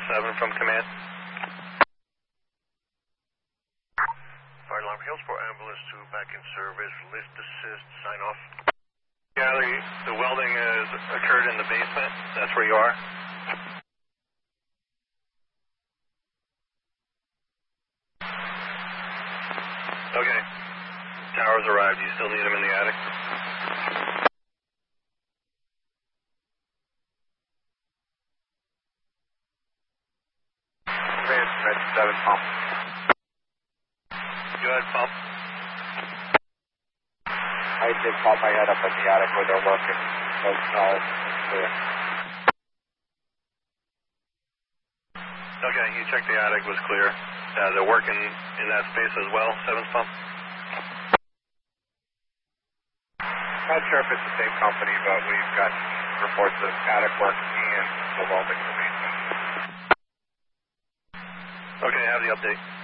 7 from command. Fire alarm Hillsport ambulance 2 back in service. Lift assist, sign off. Yeah, the welding has occurred in the basement. That's where you are. Okay. Towers arrived. Do you still need them in the attic? Transmit 7 pump. Go ahead, pump. I did pop my head up in the attic where they're working. So no, it's clear. Okay, you checked the attic, was clear. They're working in that space as well, 7's pump. Not sure if it's the same company, but we've got reports of attic work and the welding in the basement. Okay, I have the update.